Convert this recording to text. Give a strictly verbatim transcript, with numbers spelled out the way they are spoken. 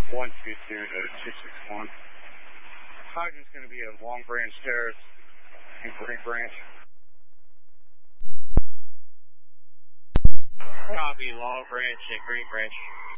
one two two to two six one. Hydrant's going to be at Long Branch Terrace and Green Branch. Copy, Long Branch and Green Branch.